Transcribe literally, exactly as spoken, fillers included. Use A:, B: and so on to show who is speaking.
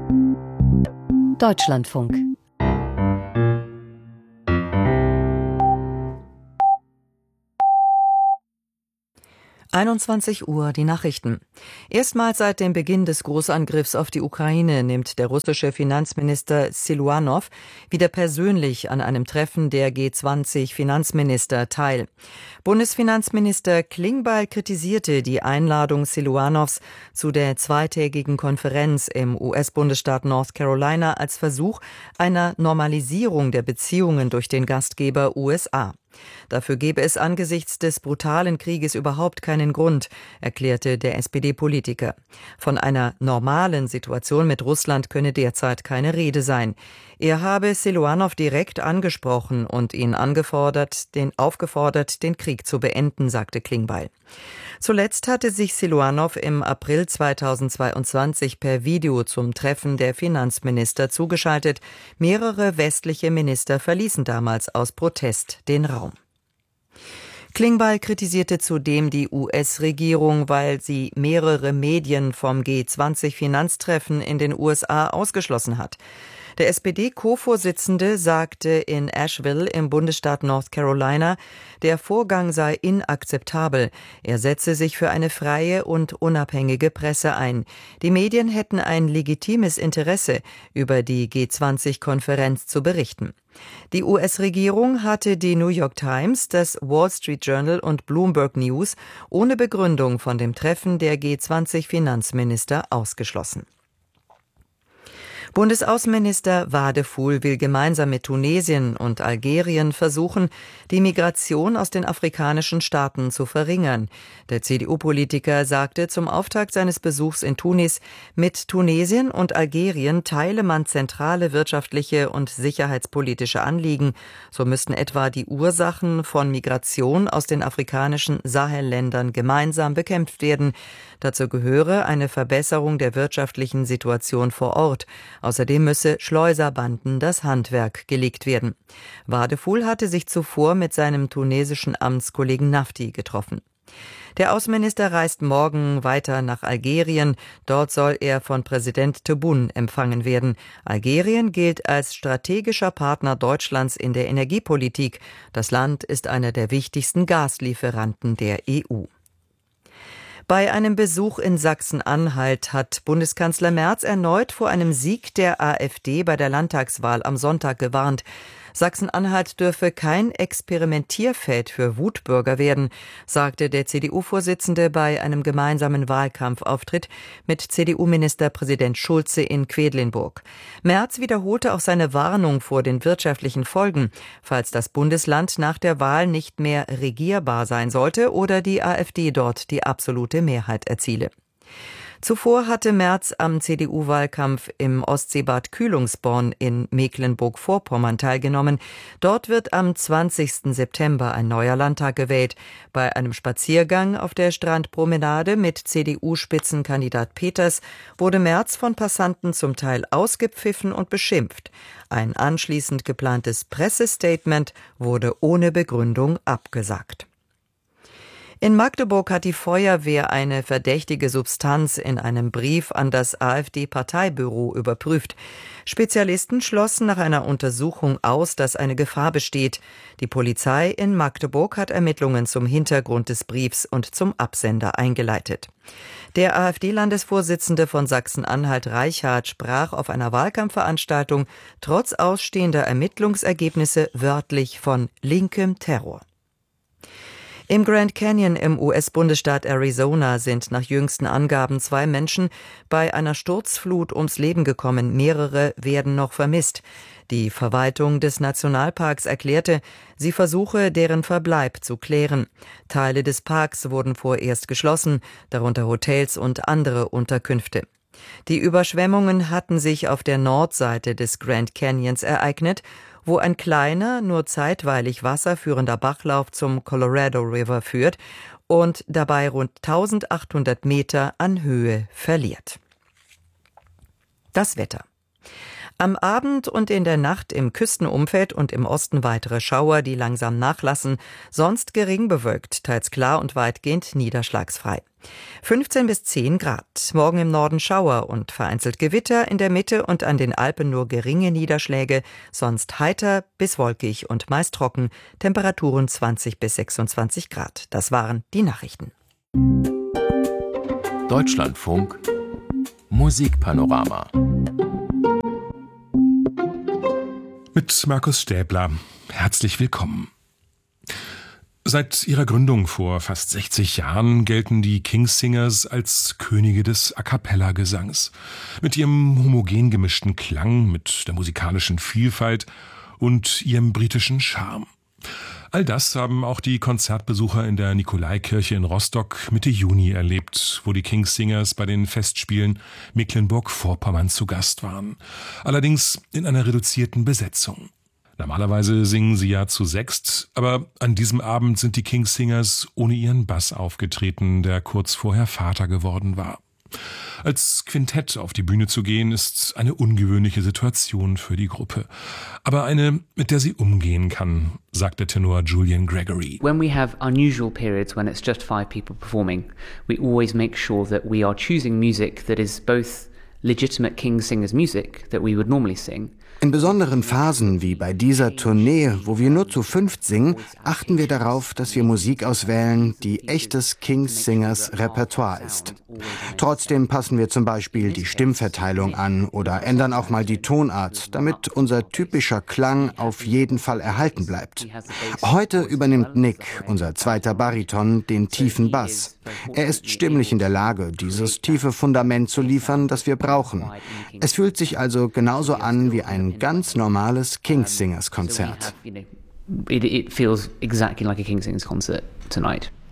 A: Deutschlandfunk. einundzwanzig Uhr, die Nachrichten. Erstmals seit dem Beginn des Großangriffs auf die Ukraine nimmt der russische Finanzminister Siluanow wieder persönlich an einem Treffen der G zwanzig Finanzminister teil. Bundesfinanzminister Klingbeil kritisierte die Einladung Siluanows zu der zweitägigen Konferenz im U S-Bundesstaat North Carolina als Versuch einer Normalisierung der Beziehungen durch den Gastgeber U S A. Dafür gebe es angesichts des brutalen Krieges überhaupt keinen Grund, erklärte der S P D-Politiker. Von einer normalen Situation mit Russland könne derzeit keine Rede sein. Er habe Siluanow direkt angesprochen und ihn angefordert, den aufgefordert, den Krieg zu beenden, sagte Klingbeil. Zuletzt hatte sich Siluanow im April zweitausendzweiundzwanzig per Video zum Treffen der Finanzminister zugeschaltet. Mehrere westliche Minister verließen damals aus Protest den Raum. Klingbeil kritisierte zudem die U S-Regierung, weil sie mehrere Medien vom G zwanzig Finanztreffen in den U S A ausgeschlossen hat. Der S P D-Co-Vorsitzende sagte in Asheville im Bundesstaat North Carolina, der Vorgang sei inakzeptabel. Er setze sich für eine freie und unabhängige Presse ein. Die Medien hätten ein legitimes Interesse, über die G zwanzig Konferenz zu berichten. Die U S-Regierung hatte die New York Times, das Wall Street Journal und Bloomberg News ohne Begründung von dem Treffen der G zwanzig Finanzminister ausgeschlossen. Bundesaußenminister Wadefuhl will gemeinsam mit Tunesien und Algerien versuchen, die Migration aus den afrikanischen Staaten zu verringern. Der C D U-Politiker sagte zum Auftakt seines Besuchs in Tunis, mit Tunesien und Algerien teile man zentrale wirtschaftliche und sicherheitspolitische Anliegen. So müssten etwa die Ursachen von Migration aus den afrikanischen Sahelländern gemeinsam bekämpft werden. Dazu gehöre eine Verbesserung der wirtschaftlichen Situation vor Ort. Außerdem müsse Schleuserbanden das Handwerk gelegt werden. Wadefuhl hatte sich zuvor mit seinem tunesischen Amtskollegen Nafti getroffen. Der Außenminister reist morgen weiter nach Algerien. Dort soll er von Präsident Tebboune empfangen werden. Algerien gilt als strategischer Partner Deutschlands in der Energiepolitik. Das Land ist einer der wichtigsten Gaslieferanten der E U. Bei einem Besuch in Sachsen-Anhalt hat Bundeskanzler Merz erneut vor einem Sieg der AfD bei der Landtagswahl am Sonntag gewarnt. Sachsen-Anhalt dürfe kein Experimentierfeld für Wutbürger werden, sagte der C D U-Vorsitzende bei einem gemeinsamen Wahlkampfauftritt mit C D U-Ministerpräsident Schulze in Quedlinburg. Merz wiederholte auch seine Warnung vor den wirtschaftlichen Folgen, falls das Bundesland nach der Wahl nicht mehr regierbar sein sollte oder die AfD dort die absolute Mehrheit erziele. Zuvor hatte Merz am C D U-Wahlkampf im Ostseebad Kühlungsborn in Mecklenburg-Vorpommern teilgenommen. Dort wird am zwanzigsten September ein neuer Landtag gewählt. Bei einem Spaziergang auf der Strandpromenade mit C D U-Spitzenkandidat Peters wurde Merz von Passanten zum Teil ausgepfiffen und beschimpft. Ein anschließend geplantes Pressestatement wurde ohne Begründung abgesagt. In Magdeburg hat die Feuerwehr eine verdächtige Substanz in einem Brief an das AfD-Parteibüro überprüft. Spezialisten schlossen nach einer Untersuchung aus, dass eine Gefahr besteht. Die Polizei in Magdeburg hat Ermittlungen zum Hintergrund des Briefs und zum Absender eingeleitet. Der AfD-Landesvorsitzende von Sachsen-Anhalt Reichhardt sprach auf einer Wahlkampfveranstaltung trotz ausstehender Ermittlungsergebnisse wörtlich von linkem Terror. Im Grand Canyon im U S-Bundesstaat Arizona sind nach jüngsten Angaben zwei Menschen bei einer Sturzflut ums Leben gekommen. Mehrere werden noch vermisst. Die Verwaltung des Nationalparks erklärte, sie versuche, deren Verbleib zu klären. Teile des Parks wurden vorerst geschlossen, darunter Hotels und andere Unterkünfte. Die Überschwemmungen hatten sich auf der Nordseite des Grand Canyons ereignet, wo ein kleiner, nur zeitweilig wasserführender Bachlauf zum Colorado River führt und dabei rund eintausendachthundert Meter an Höhe verliert. Das Wetter. Am Abend und in der Nacht im Küstenumfeld und im Osten weitere Schauer, die langsam nachlassen, sonst gering bewölkt, teils klar und weitgehend niederschlagsfrei. fünfzehn bis zehn Grad. Morgen im Norden Schauer und vereinzelt Gewitter, in der Mitte und an den Alpen nur geringe Niederschläge, sonst heiter bis wolkig und meist trocken, Temperaturen zwanzig bis sechsundzwanzig Grad. Das waren die Nachrichten.
B: Deutschlandfunk Musikpanorama
C: mit Markus Stäbler. Herzlich willkommen. Seit ihrer Gründung vor fast sechzig Jahren gelten die Kingsingers als Könige des A-cappella-Gesangs. Mit ihrem homogen gemischten Klang, mit der musikalischen Vielfalt und ihrem britischen Charme. All das haben auch die Konzertbesucher in der Nikolaikirche in Rostock Mitte Juni erlebt, wo die Kingsingers bei den Festspielen Mecklenburg-Vorpommern zu Gast waren. Allerdings in einer reduzierten Besetzung. Normalerweise singen sie ja zu sechst, aber an diesem Abend sind die Kingsingers ohne ihren Bass aufgetreten, der kurz vorher Vater geworden war. Als Quintett auf die Bühne zu gehen, ist eine ungewöhnliche Situation für die Gruppe. Aber eine, mit der sie umgehen kann, sagt der Tenor Julian Gregory.
D: When we have unusual periods when it's just five people performing, we always make sure that we are choosing music that is both legitimate Kingsingers music that we would normally sing.
E: In besonderen Phasen wie bei dieser Tournee, wo wir nur zu fünft singen, achten wir darauf, dass wir Musik auswählen, die echtes Kingsingers Repertoire ist. Trotzdem passen wir zum Beispiel die Stimmverteilung an oder ändern auch mal die Tonart, damit unser typischer Klang auf jeden Fall erhalten bleibt. Heute übernimmt Nick, unser zweiter Bariton, den tiefen Bass. Er ist stimmlich in der Lage, dieses tiefe Fundament zu liefern, das wir brauchen. Es fühlt sich also genauso an wie ein ganz normales Kingsingers-Konzert.
D: It, it feels exactly like a Kingsingers concert tonight.